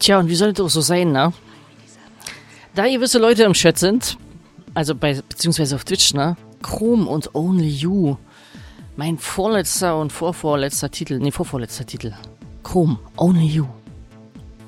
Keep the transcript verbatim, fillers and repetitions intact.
Tja, und wie soll das auch so sein, ne? Da gewisse Leute im Chat sind, also bei, beziehungsweise auf Twitch, ne? Chrome und Only You. Mein vorletzter und vorvorletzter Titel, nee, vorvorletzter Titel. Chrome, Only You.